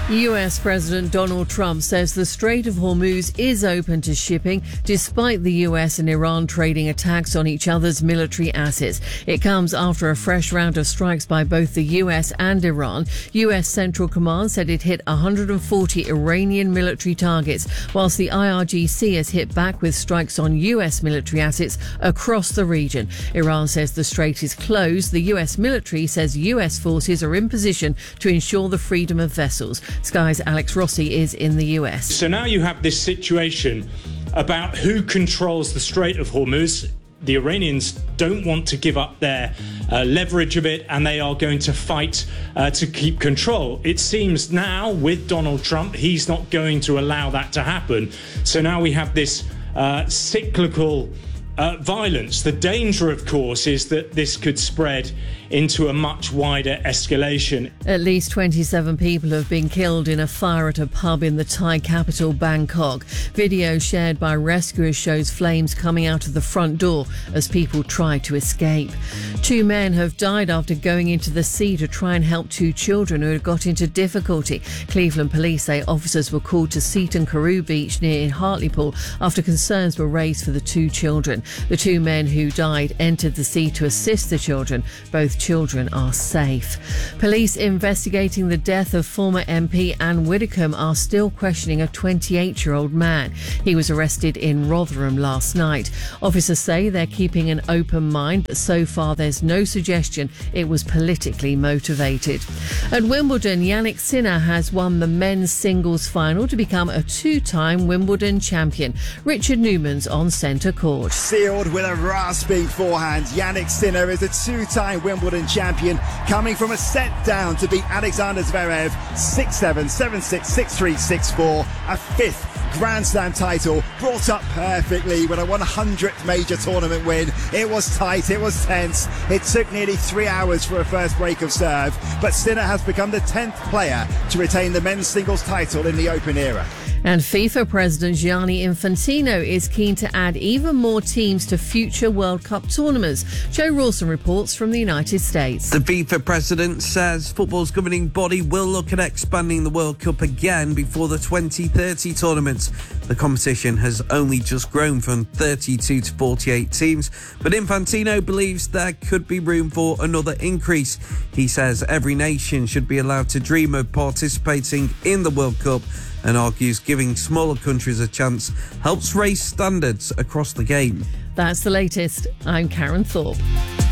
US President Donald Trump says the Strait of Hormuz is open to shipping despite the US and Iran trading attacks on each other's military assets. It comes after a fresh round of strikes by both the US and Iran. US Central Command said it hit 140 Iranian military targets, whilst the IRGC has hit back with strikes on US military assets across the region. Iran says the strait is closed. The US military says US forces are in position to ensure the freedom of vessels. Sky's Alex Rossi is in the US. So now you have this situation about who controls the Strait of Hormuz. The Iranians don't want to give up their leverage of it, and they are going to fight to keep control. It seems now with Donald Trump, he's not going to allow that to happen. So now we have this cyclical violence. The danger, of course, is that this could spread into a much wider escalation. At least 27 people have been killed in a fire at a pub in the Thai capital, Bangkok. Video shared by rescuers shows flames coming out of the front door as people try to escape. 2 men have died after going into the sea to try and help 2 children who had got into difficulty. Cleveland police say officers were called to Seton Karoo Beach near Hartlepool after concerns were raised for the 2 children. The 2 men who died entered the sea to assist the children. Both children are safe. Police investigating the death of former MP Anne Widdecombe are still questioning a 28-year-old man. He was arrested in Rotherham last night. Officers say they're keeping an open mind, but so far there's no suggestion it was politically motivated. At Wimbledon, Jannik Sinner has won the men's singles final to become a 2-time Wimbledon champion. Richard Newman's on centre court. Sealed with a rasping forehand, Jannik Sinner is a 2-time Wimbledon champion, coming from a set down to beat Alexander Zverev 6-7, 7-6, 6-3, 6-4, a 5th Grand Slam title, brought up perfectly with a 100th major tournament win. It was tight, it was tense. It took nearly 3 hours for a first break of serve, but Sinner has become the 10th player to retain the men's singles title in the Open era. And FIFA President Gianni Infantino is keen to add even more teams to future World Cup tournaments. Joe Rawson reports from the United States. The FIFA president says football's governing body will look at expanding the World Cup again before the 2030 tournament. The competition has only just grown from 32 to 48 teams, but Infantino believes there could be room for another increase. He says every nation should be allowed to dream of participating in the World Cup, and argues giving smaller countries a chance helps raise standards across the game. That's the latest. I'm Karen Thorpe.